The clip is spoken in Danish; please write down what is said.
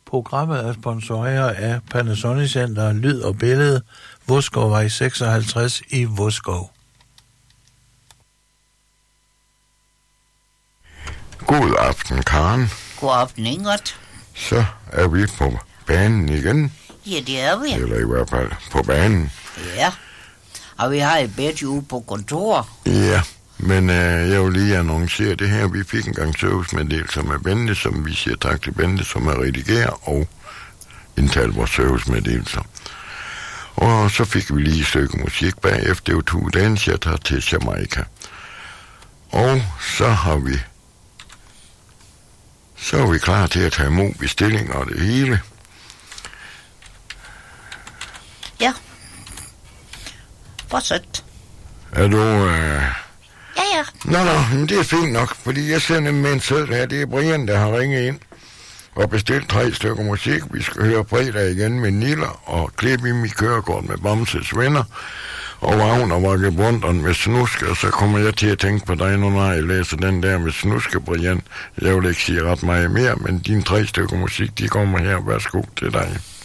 Programmet er sponsoreret af Panasonic Center, Lyd og Billede, Vodskov 56 i Vodskov. God aften, Karen. God aften, Ingrid. Så er vi på banen igen. Ja, det er vi. Eller i hvert fald på banen. Ja, og vi har et bedre ude på kontor. Ja, men jeg vil lige annoncere det her. Vi fik en gang servicemeddelelse med Bente, som vi siger tak til Bente, som er redigerer og indtaler vores servicemeddelelser. Og så fik vi lige et stykke musik bagefter. Det var 2 dance, jeg tager til Jamaica. Og så er vi klar til at tage imod bestillinger og det hele. Ja. Fortsæt. Er du... Ja. Nå, men det er fint nok, fordi jeg sender med en sød her. Det er Brian, der har ringet ind og bestilt 3 stykker musik. Vi skal høre fredag igen med Niller og Klip i mit kørekort med Bamses venner. Og Vagn og Vakke Brunderen med Snuske, og så kommer jeg til at tænke på dig, når jeg læser den der med Snuske, Brian. Jeg vil ikke sige ret meget mere, men dine 3 stykker musik, de kommer her. Værsgo til dig.